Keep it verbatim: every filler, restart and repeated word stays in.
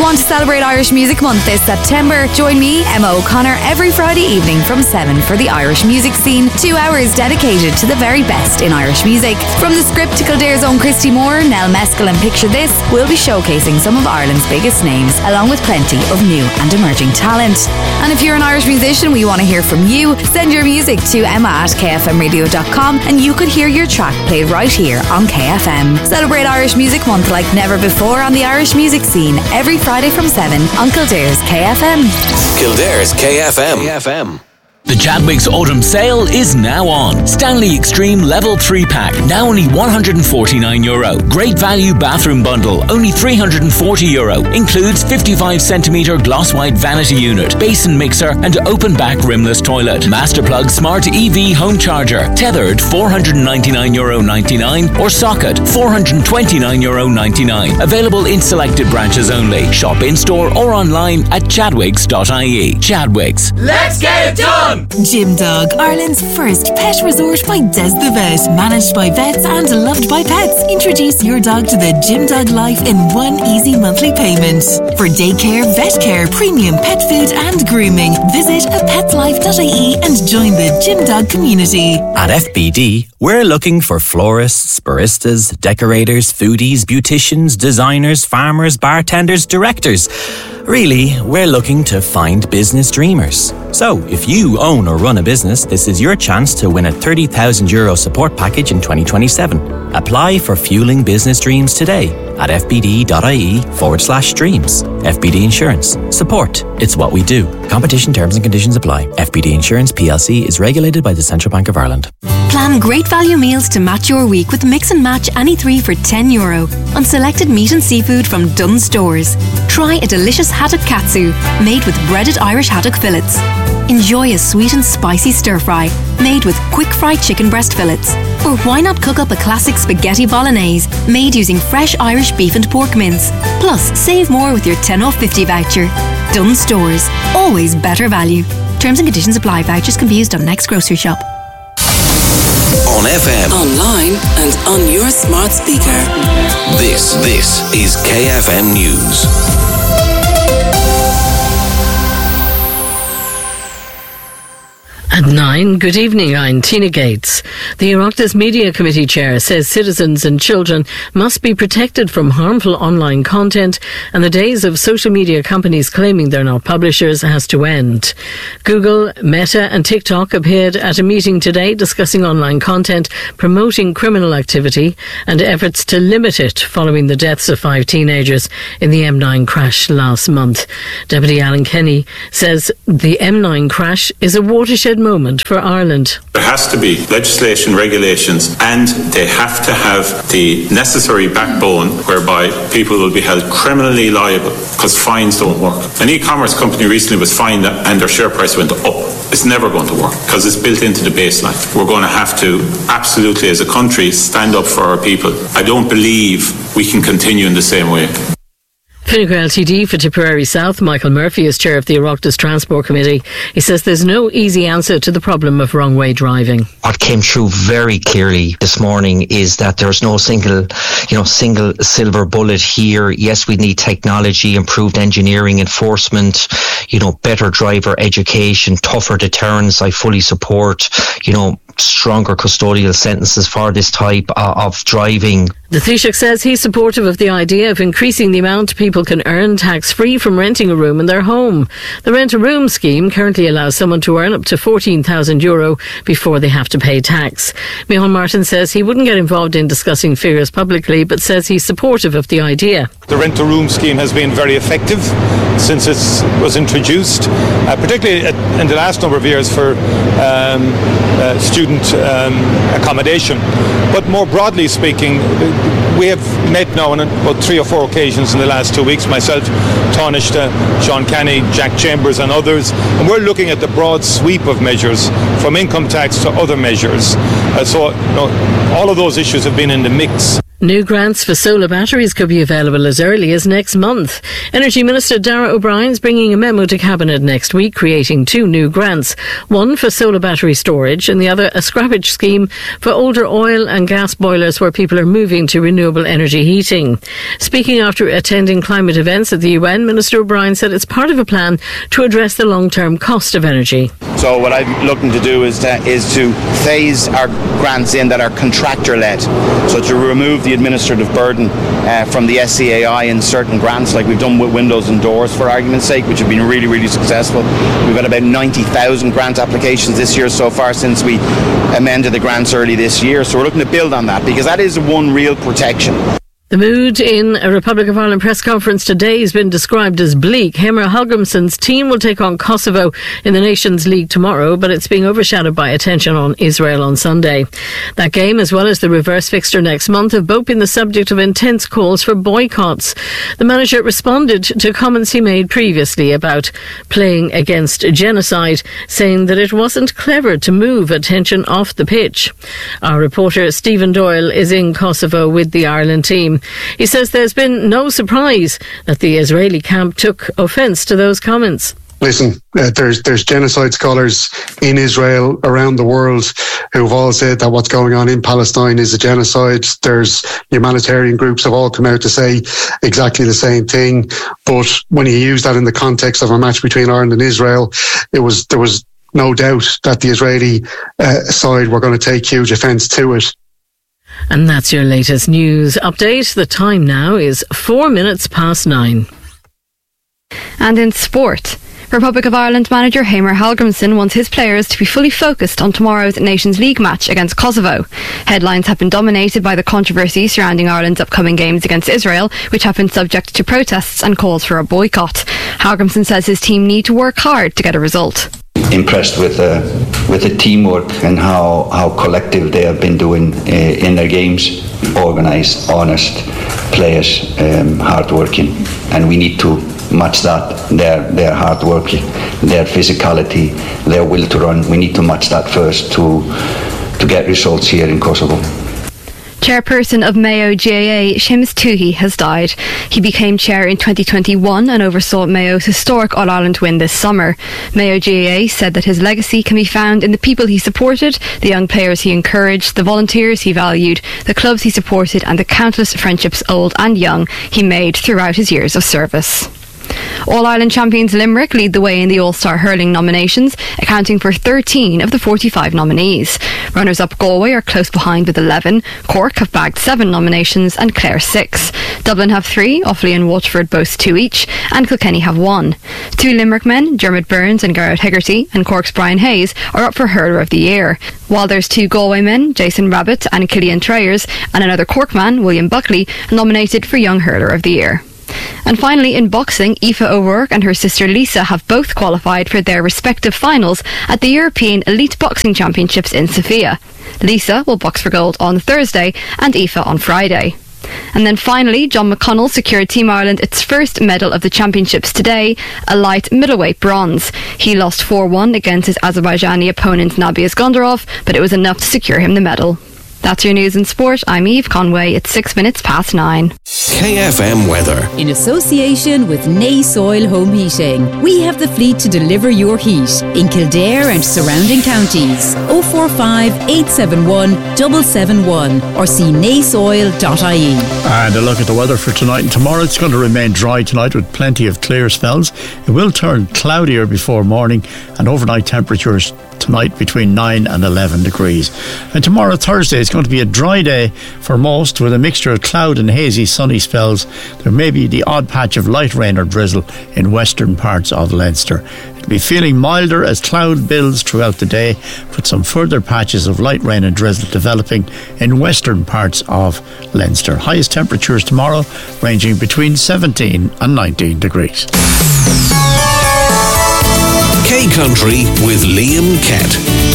Want to celebrate Irish Music Month this September? Join me, Emma O'Connor, every Friday evening from seven for the Irish Music Scene. Two hours dedicated to the very best in Irish music. From the script to Kildare's own Christy Moore, Nell Mescal and Picture This, we'll be showcasing some of Ireland's biggest names, along with plenty of new and emerging talent. And if you're an Irish musician, we want to hear from you. Send your music to emma at k f m radio dot com and you could hear your track played right here on K F M. Celebrate Irish Music Month like never before on the Irish Music Scene every Friday from seven on Kildare's K F M. Kildare's K F M. K F M. The Chadwicks Autumn Sale is now on. Stanley Extreme Level three pack, now only one hundred forty-nine euro. Great value bathroom bundle, only three hundred forty euro. Includes fifty-five centimetre gloss white vanity unit, basin mixer and open back rimless toilet. Masterplug Smart E V home charger, tethered four hundred ninety-nine euro ninety-nine or socket four hundred twenty-nine euro ninety-nine. Available in selected branches only. Shop in store or online at chadwicks dot I E. Chadwicks. Let's get it done! Gym Dog, Ireland's first pet resort by Des the Vet. Managed by vets and loved by pets. Introduce your dog to the Gym Dog life in one easy monthly payment. For daycare, vet care, premium pet food and grooming, visit a pets life dot I E and join the Gym Dog community. At F B D, we're looking for florists, baristas, decorators, foodies, beauticians, designers, farmers, bartenders, directors. Really, we're looking to find business dreamers. So, if you own or run a business, this is your chance to win a thirty thousand euro support package in twenty twenty-seven. Apply for Fueling Business Dreams today at fbd.ie forward slash dreams. F B D Insurance. Support. It's what we do. Competition terms and conditions apply. F B D Insurance P L C is regulated by the Central Bank of Ireland. Plan great value meals to match your week with Mix and Match any three for ten euro on selected meat and seafood from Dunnes Stores. Try a delicious haddock katsu made with breaded Irish haddock fillets. Enjoy a sweet and spicy stir fry made with quick fried chicken breast fillets. Or why not cook up a classic spaghetti bolognese made using fresh Irish beef and pork mince. Plus, save more with your ten off fifty voucher. Dunnes Stores. Always better value. Terms and conditions apply. Vouchers can be used on next grocery shop. On F M, online and on your smart speaker. This, this is K F M News. At nine, good evening, I'm Tina Gates. The Oireachtas Media Committee Chair says citizens and children must be protected from harmful online content and the days of social media companies claiming they're not publishers has to end. Google, Meta and TikTok appeared at a meeting today discussing online content promoting criminal activity and efforts to limit it following the deaths of five teenagers in the M nine crash last month. Deputy Alan Kenny says the M nine crash is a watershed moment for Ireland. There has to be legislation, regulations, and they have to have the necessary backbone whereby people will be held criminally liable because fines don't work. An e-commerce company recently was fined and their share price went up. It's never going to work because it's built into the baseline. We're going to have to absolutely, as a country, stand up for our people. I don't believe we can continue in the same way. Fine Gael T D for Tipperary South, Michael Murphy, is chair of the Oireachtas Transport Committee. He says there's no easy answer to the problem of wrong-way driving. What came through very clearly this morning is that there's no single, you know, single silver bullet here. Yes, we need technology, improved engineering, enforcement, you know, better driver education, tougher deterrence. I fully support, you know, stronger custodial sentences for this type uh, of driving. The Taoiseach says he's supportive of the idea of increasing the amount people can earn tax-free from renting a room in their home. The rent-a-room scheme currently allows someone to earn up to fourteen thousand euro before they have to pay tax. Micheál Martin says he wouldn't get involved in discussing figures publicly, but says he's supportive of the idea. The rent-a-room scheme has been very effective since it was introduced, uh, particularly in the last number of years for um, uh, student um, accommodation. But more broadly speaking, we have met now on about three or four occasions in the last two weeks, myself, Taoiseach, Sean Kenny, Jack Chambers and others, and we're looking at the broad sweep of measures from income tax to other measures. Uh, so you know, all of those issues have been in the mix. New grants for solar batteries could be available as early as next month. Energy Minister Darragh O'Brien is bringing a memo to Cabinet next week creating two new grants. One for solar battery storage and the other a scrappage scheme for older oil and gas boilers where people are moving to renewable energy heating. Speaking after attending climate events at the U N, Minister O'Brien said it's part of a plan to address the long-term cost of energy. So what I'm looking to do is to, is to phase our grants in that are contractor-led. So to remove the administrative burden uh, from the S C A I in certain grants, like we've done with windows and doors for argument's sake, which have been really, really successful. We've got about ninety thousand grant applications this year so far since we amended the grants early this year. So we're looking to build on that because that is one real protection. The mood in a Republic of Ireland press conference today has been described as bleak. Heimir Hallgrímsson's team will take on Kosovo in the Nations League tomorrow, but it's being overshadowed by attention on Israel on Sunday. That game, as well as the reverse fixture next month, have both been the subject of intense calls for boycotts. The manager responded to comments he made previously about playing against genocide, saying that it wasn't clever to move attention off the pitch. Our reporter Stephen Doyle is in Kosovo with the Ireland team. He says there's been no surprise that the Israeli camp took offence to those comments. Listen, uh, there's there's genocide scholars in Israel, around the world, who've all said that what's going on in Palestine is a genocide. There's humanitarian groups have all come out to say exactly the same thing. But when you use that in the context of a match between Ireland and Israel, it was there was no doubt that the Israeli uh, side were going to take huge offence to it. And that's your latest news update. The time now is four minutes past nine. And in sport, Republic of Ireland manager Heimir Hallgrímsson wants his players to be fully focused on tomorrow's Nations League match against Kosovo. Headlines have been dominated by the controversy surrounding Ireland's upcoming games against Israel, which have been subject to protests and calls for a boycott. Hallgrímsson says his team need to work hard to get a result. Impressed with the with the teamwork and how, how collective they have been doing uh, in their games. Organised, honest players, um, hard-working, and we need to match that. Their their hard work, their physicality, their will to run. We need to match that first to to get results here in Kosovo. Chairperson of Mayo G A A, Seamus Tuohy, has died. He became chair in twenty twenty-one and oversaw Mayo's historic All-Ireland win this summer. Mayo G A A said that his legacy can be found in the people he supported, the young players he encouraged, the volunteers he valued, the clubs he supported and the countless friendships, old and young, he made throughout his years of service. All-Ireland champions Limerick lead the way in the All-Star hurling nominations, accounting for thirteen of the forty-five nominees. Runners-up Galway are close behind with eleven, Cork have bagged seven nominations and Clare six. Dublin have three, Offaly and Waterford boast two each, and Kilkenny have one. Two Limerick men, Dermot Burns and Garrett Hegarty, and Cork's Brian Hayes, are up for Hurler of the Year. While there's two Galway men, Jason Rabbit and Killian Trayers, and another Cork man, William Buckley, nominated for Young Hurler of the Year. And finally, in boxing, Aoife O'Rourke and her sister Lisa have both qualified for their respective finals at the European Elite Boxing Championships in Sofia. Lisa will box for gold on Thursday and Aoife on Friday. And then finally, John McConnell secured Team Ireland its first medal of the championships today, a light middleweight bronze. He lost four one against his Azerbaijani opponent Nabi Iskandarov, but it was enough to secure him the medal. That's your news in sport. I'm Eve Conway. It's six minutes past nine. K F M weather. In association with Nace Oil Home Heating, we have the fleet to deliver your heat in Kildare and surrounding counties. oh four five, eight seven one, seven seven one or see nace oil dot I E. And a look at the weather for tonight and tomorrow. It's going to remain dry tonight with plenty of clear spells. It will turn cloudier before morning, and overnight temperatures tonight between nine and eleven degrees. And tomorrow, Thursday, is going to be a dry day for most, with a mixture of cloud and hazy sunny spells. There may be the odd patch of light rain or drizzle in western parts of Leinster. It'll be feeling milder as cloud builds throughout the day, with some further patches of light rain and drizzle developing in western parts of Leinster. Highest temperatures tomorrow ranging between seventeen and nineteen degrees. K Country with Liam Kett.